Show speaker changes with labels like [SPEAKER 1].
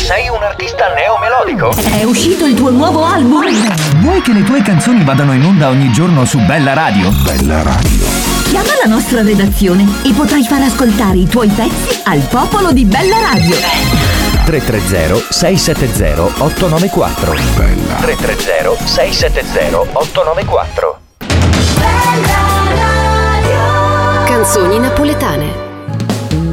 [SPEAKER 1] Sei un artista neomelodico?
[SPEAKER 2] È uscito il tuo nuovo album?
[SPEAKER 3] Vuoi che le tue canzoni vadano in onda ogni giorno su Bella Radio?
[SPEAKER 4] Bella Radio.
[SPEAKER 2] Chiama la nostra redazione e potrai far ascoltare i tuoi pezzi al popolo di Bella Radio.
[SPEAKER 5] 330-670-894.
[SPEAKER 4] Bella.
[SPEAKER 5] 330-670-894.
[SPEAKER 6] Canzoni napoletane.